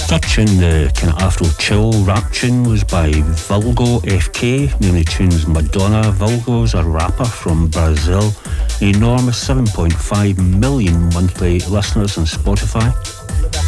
Third tune, the kind of Afro chill rap tune, was by Vulgo FK. Name of the tune's Madonna. Vulgo's a rapper from Brazil. Enormous 7.5 million monthly listeners on Spotify.